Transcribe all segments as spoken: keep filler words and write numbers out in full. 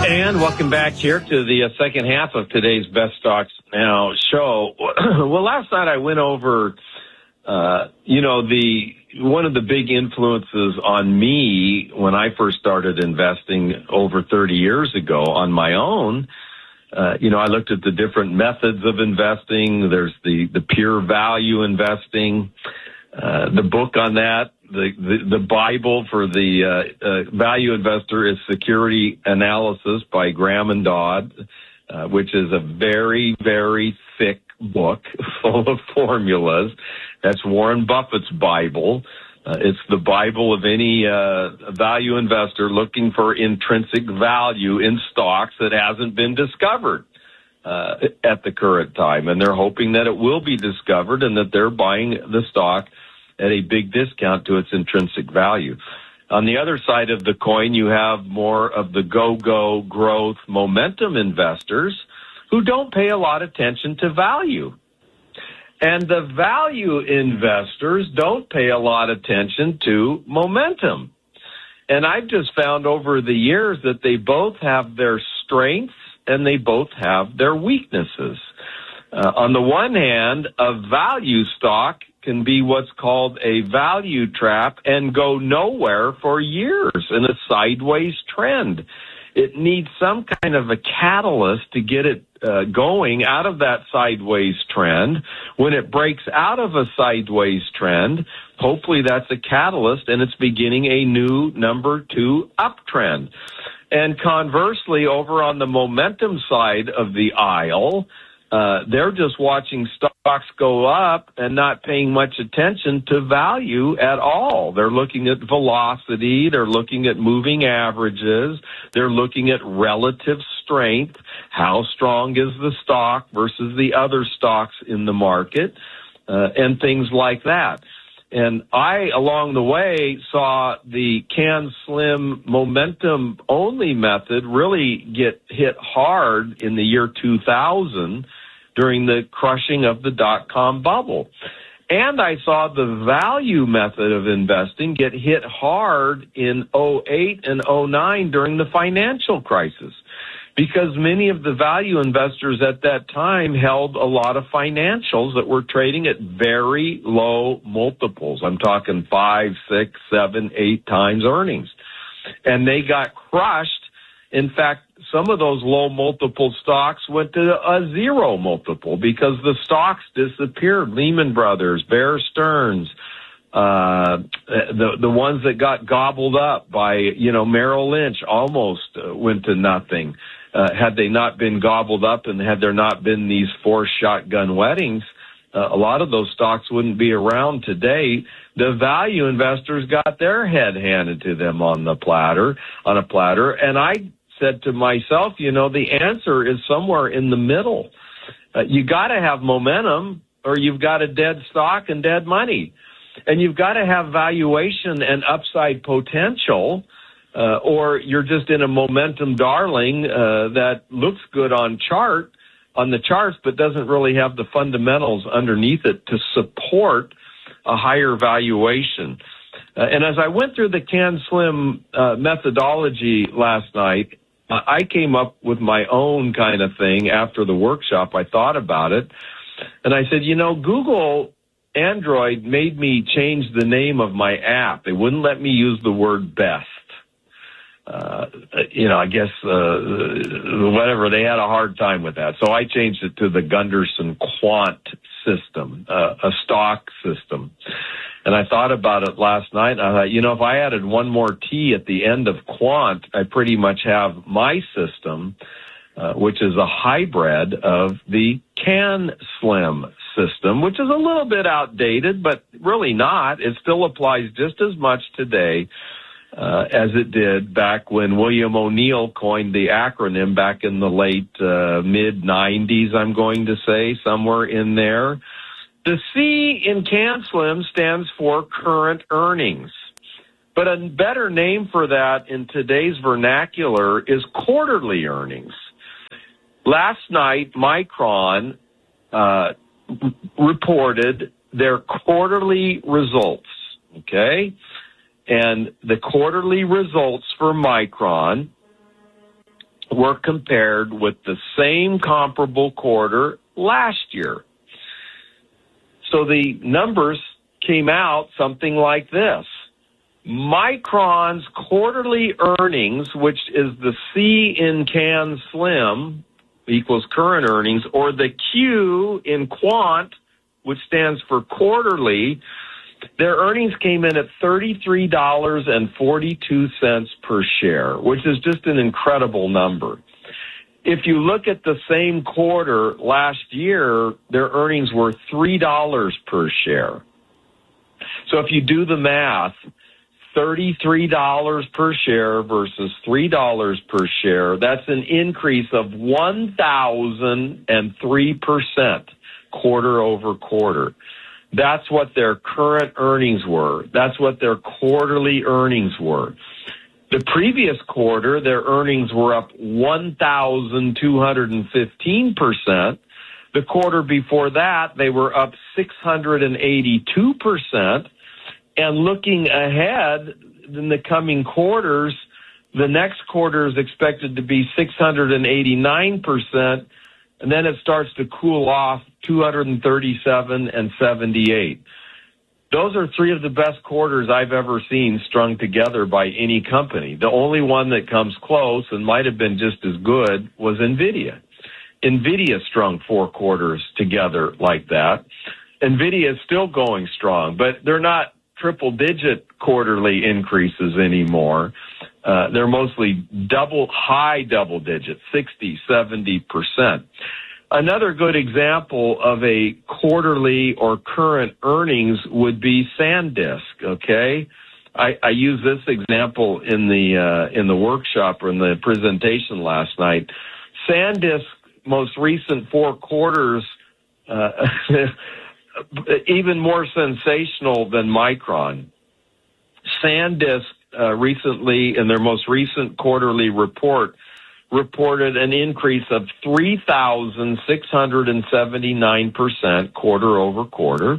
And welcome back here to the uh, second half of today's Best Stocks Now show. Well, last night I went over, uh, you know, the one of the big influences on me when I first started investing over thirty years ago on my own. Uh, you know, I looked at the different methods of investing. There's the, the pure value investing, uh, the book on that. The, the, the Bible for the uh, uh, value investor is Security Analysis by Graham and Dodd, uh, which is a very, very thick book full of formulas. That's Warren Buffett's Bible. Uh, it's the Bible of any uh, value investor looking for intrinsic value in stocks that hasn't been discovered uh, at the current time. And they're hoping that it will be discovered and that they're buying the stock at a big discount to its intrinsic value. On the other side of the coin, you have more of the go-go growth momentum investors who don't pay a lot of attention to value. And the value investors don't pay a lot of attention to momentum. And I've just found over the years that they both have their strengths and they both have their weaknesses. Uh, on the one hand, a value stock can be what's called a value trap and go nowhere for years in a sideways trend. It needs some kind of a catalyst to get it uh, going out of that sideways trend. When it breaks out of a sideways trend, hopefully that's a catalyst and it's beginning a new number two uptrend. And conversely, over on the momentum side of the aisle, Uh, they're just watching stocks go up and not paying much attention to value at all. They're looking at velocity. They're looking at moving averages. They're looking at relative strength. How strong is the stock versus the other stocks in the market, uh, and things like that. And I, along the way, saw the CanSlim momentum only method really get hit hard in the year two thousand during the crushing of the dot-com bubble. And I saw the value method of investing get hit hard in oh eight and oh nine during the financial crisis, because many of the value investors at that time held a lot of financials that were trading at very low multiples. I'm talking five, six, seven, eight times earnings. And they got crushed. In fact, some of those low multiple stocks went to a zero multiple because the stocks disappeared. Lehman Brothers, Bear Stearns, uh, the the ones that got gobbled up by, you know, Merrill Lynch almost uh, went to nothing. Uh, had they not been gobbled up and had there not been these forced shotgun weddings, uh, a lot of those stocks wouldn't be around today. The value investors got their head handed to them on the platter, on a platter, and I said to myself, you know, the answer is somewhere in the middle. Uh, you got to have momentum or you've got a dead stock and dead money. And you've got to have valuation and upside potential, uh, or you're just in a momentum darling uh, that looks good on chart, on the charts, but doesn't really have the fundamentals underneath it to support a higher valuation. Uh, and as I went through the CanSlim uh, methodology last night, uh, I came up with my own kind of thing after the workshop. I thought about it, and I said, you know, Google Android made me change the name of my app. They wouldn't let me use the word best. Uh, you know, I guess, uh, whatever, they had a hard time with that. So I changed it to the Gunderson Quant system, uh, a stock system. And I thought about it last night, and I thought, you know, if I added one more T at the end of quant, I pretty much have my system, uh, which is a hybrid of the CanSlim system, which is a little bit outdated, but really not. It still applies just as much today uh, as it did back when William O'Neill coined the acronym back in the late uh, mid nineties, I'm going to say, somewhere in there. The C in CanSlim stands for current earnings, but a better name for that in today's vernacular is quarterly earnings. Last night, Micron uh, reported their quarterly results, okay? And the quarterly results for Micron were compared with the same comparable quarter last year. So the numbers came out something like this. Micron's quarterly earnings, which is the C in Can Slim, equals current earnings, or the Q in Quant, which stands for quarterly, their earnings came in at thirty-three dollars and forty-two cents per share, which is just an incredible number. If you look at the same quarter last year, their earnings were three dollars per share. So if you do the math, thirty-three dollars per share versus three dollars per share, that's an increase of one thousand three percent quarter over quarter. That's what their current earnings were. That's what their quarterly earnings were. The previous quarter, their earnings were up one thousand two hundred fifteen percent. The quarter before that, they were up six hundred eighty-two percent. And looking ahead in the coming quarters, the next quarter is expected to be six hundred eighty-nine percent, and then it starts to cool off two hundred thirty-seven and seventy-eight. Those are three of the best quarters I've ever seen strung together by any company. The only one that comes close and might have been just as good was NVIDIA. NVIDIA strung four quarters together like that. NVIDIA is still going strong, but they're not triple-digit quarterly increases anymore. Uh, they're mostly double, high double digits, sixty, seventy percent. Another good example of a quarterly or current earnings would be SanDisk, okay? I, I used this example in the uh, in the workshop or in the presentation last night. SanDisk, most recent four quarters, uh, even more sensational than Micron. SanDisk uh, recently, in their most recent quarterly report, reported an increase of three thousand six hundred seventy-nine percent quarter over quarter.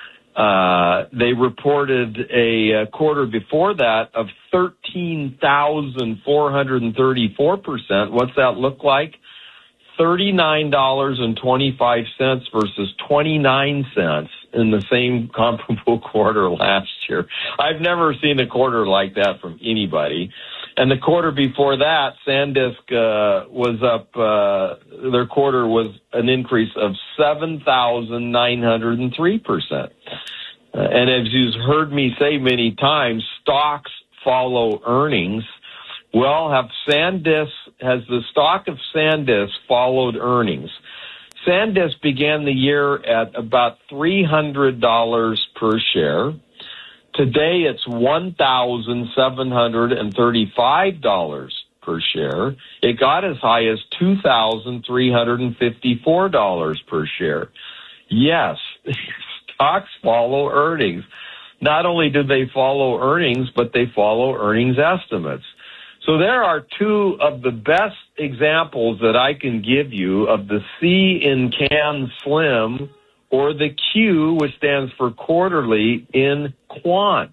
Uh, they reported a, a quarter before that of thirteen thousand four hundred thirty-four percent. What's that look like? thirty-nine dollars and twenty-five cents versus twenty-nine cents in the same comparable quarter last year. I've never seen a quarter like that from anybody. And the quarter before that, SanDisk uh, was up, uh, their quarter was an increase of seven thousand nine hundred three percent. Uh, and as you've heard me say many times, stocks follow earnings. Well, have SanDisk, has the stock of SanDisk followed earnings? SanDisk began the year at about three hundred dollars per share. Today, it's one thousand seven hundred thirty-five dollars per share. It got as high as two thousand three hundred fifty-four dollars per share. Yes, stocks follow earnings. Not only do they follow earnings, but they follow earnings estimates. So there are two of the best examples that I can give you of the C in Can Slim or the Q, which stands for quarterly, in Quant.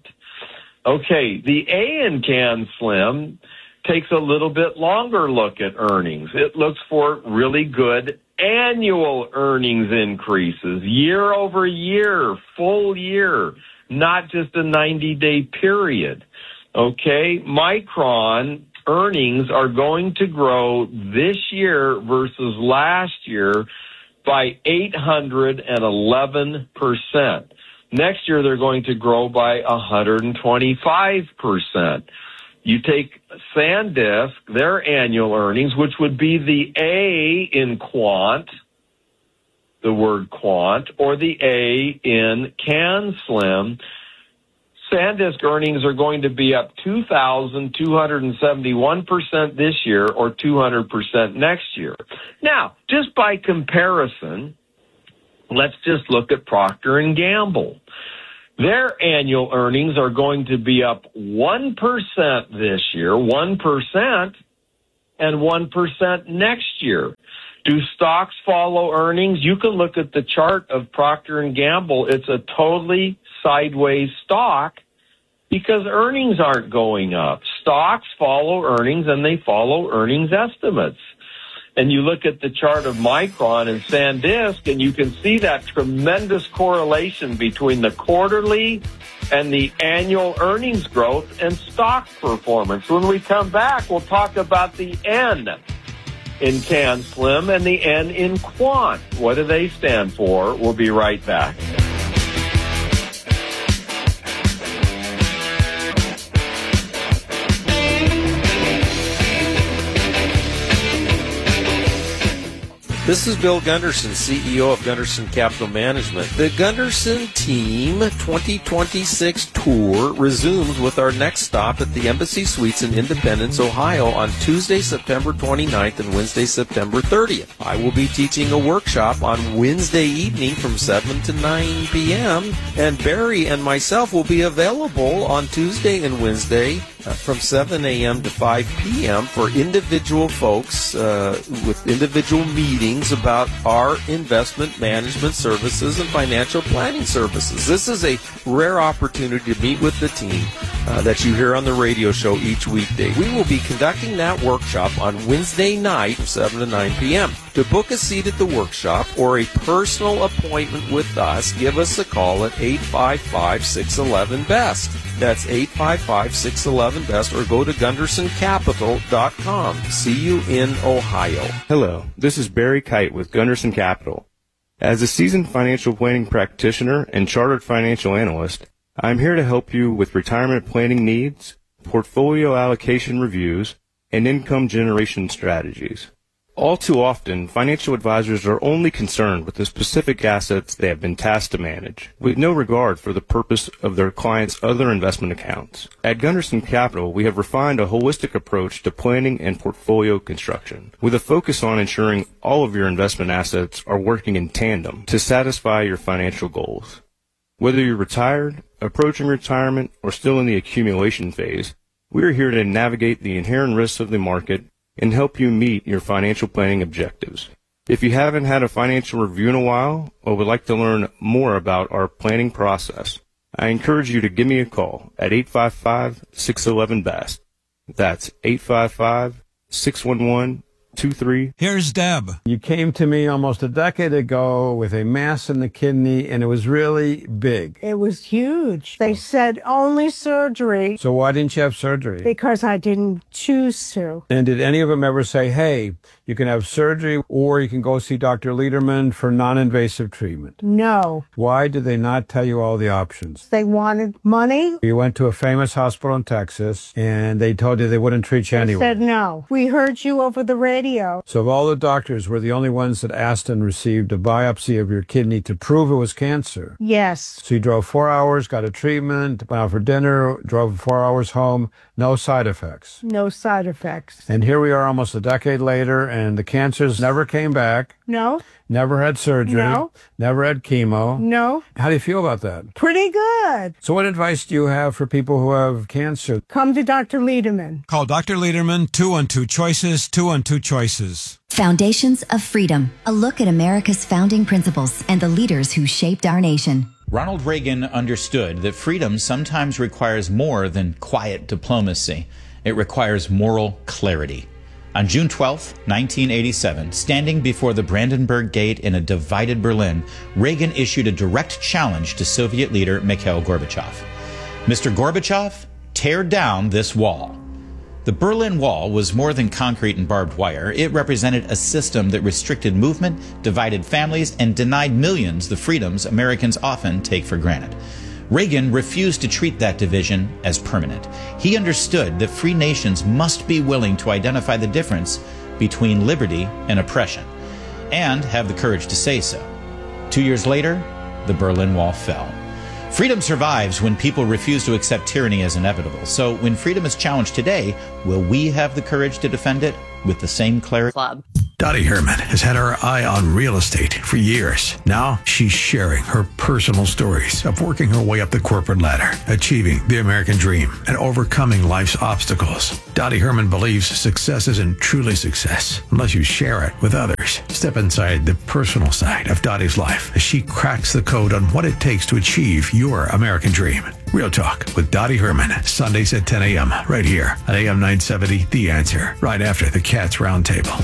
Okay, the A in Can Slim takes a little bit longer look at earnings. It looks for really good annual earnings increases, year over year, full year, not just a ninety-day period. Okay, Micron earnings are going to grow this year versus last year by eight hundred eleven percent. Next year, they're going to grow by one hundred twenty-five percent. You take SanDisk, their annual earnings, which would be the A in Quant, the word Quant, or the A in Can Slim. SanDisk earnings are going to be up two thousand two hundred seventy-one percent this year or two hundred percent next year. Now, just by comparison, let's just look at Procter and Gamble. Their annual earnings are going to be up one percent this year, one percent, and one percent next year. Do stocks follow earnings? You can look at the chart of Procter and Gamble. It's a totally sideways stock, because earnings aren't going up. Stocks follow earnings, and they follow earnings estimates. And you look at the chart of Micron and SanDisk, and you can see that tremendous correlation between the quarterly and the annual earnings growth and stock performance. When we come back, we'll talk about the N in CanSlim and the N in Quant. What do they stand for? We'll be right back. This is Bill Gunderson, C E O of Gunderson Capital Management. The Gunderson Team twenty twenty-six tour resumes with our next stop at the Embassy Suites in Independence, Ohio on Tuesday, September twenty-ninth and Wednesday, September thirtieth. I will be teaching a workshop on Wednesday evening from seven to nine p.m. and Barry and myself will be available on Tuesday and Wednesday uh, from seven a.m. to five p.m. for individual folks uh, with individual meetings about our investment management services and financial planning services. This is a rare opportunity to meet with the team uh, that you hear on the radio show each weekday. We will be conducting that workshop on Wednesday night from seven to nine p.m. To book a seat at the workshop or a personal appointment with us, give us a call at eight five five, six one one, B E S T. That's eight five five, six one one, B E S T, or go to gunderson capital dot com. See you in Ohio. Hello, this is Barry Kite with Gunderson Capital. As a seasoned financial planning practitioner and chartered financial analyst, I'm here to help you with retirement planning needs, portfolio allocation reviews, and income generation strategies. All too often, financial advisors are only concerned with the specific assets they have been tasked to manage, with no regard for the purpose of their clients' other investment accounts. At Gunderson Capital, we have refined a holistic approach to planning and portfolio construction, with a focus on ensuring all of your investment assets are working in tandem to satisfy your financial goals. Whether you're retired, approaching retirement, or still in the accumulation phase, we are here to navigate the inherent risks of the market and help you meet your financial planning objectives. If you haven't had a financial review in a while or would like to learn more about our planning process, I encourage you to give me a call at eight five five, six one one, B E S T. That's eight five five, six one one, two three. Here's Deb. You came to me almost a decade ago with a mass in the kidney, and it was really big. It was huge. They said only surgery. So why didn't you have surgery? Because I didn't choose to. And did any of them ever say, hey, you can have surgery or you can go see Doctor Lederman for non-invasive treatment? No. Why did they not tell you all the options? They wanted money. You went to a famous hospital in Texas, and they told you they wouldn't treat you They anyway. said no. We heard you over the radio. So of all the doctors, we're the only ones that asked and received a biopsy of your kidney to prove it was cancer. Yes. So you drove four hours, got a treatment, went out for dinner, drove four hours home, no side effects. No side effects. And here we are almost a decade later, and the cancers never came back, No. never had surgery, No. never had chemo. No. How do you feel about that? Pretty good. So what advice do you have for people who have cancer? Come to Doctor Lederman. Call Doctor Lederman, two one two choices, two one two choices. Foundations of Freedom, a look at America's founding principles and the leaders who shaped our nation. Ronald Reagan understood that freedom sometimes requires more than quiet diplomacy. It requires moral clarity. On June twelfth, nineteen eighty-seven, standing before the Brandenburg Gate in a divided Berlin, Reagan issued a direct challenge to Soviet leader Mikhail Gorbachev. Mister Gorbachev, tear down this wall. The Berlin Wall was more than concrete and barbed wire. It represented a system that restricted movement, divided families, and denied millions the freedoms Americans often take for granted. Reagan refused to treat that division as permanent. He understood that free nations must be willing to identify the difference between liberty and oppression, and have the courage to say so. Two years later, the Berlin Wall fell. Freedom survives when people refuse to accept tyranny as inevitable. So when freedom is challenged today, will we have the courage to defend it with the same clarity? Club. Dottie Herman has had her eye on real estate for years. Now she's sharing her personal stories of working her way up the corporate ladder, achieving the American dream, and overcoming life's obstacles. Dottie Herman believes success isn't truly success unless you share it with others. Step inside the personal side of Dottie's life as she cracks the code on what it takes to achieve your American dream. Real Talk with Dottie Herman, Sundays at ten a.m. right here on A M nine seventy, The Answer, right after the Cats Roundtable.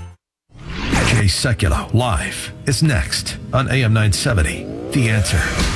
Jay Sekulow live is next on A M nine seventy, The Answer.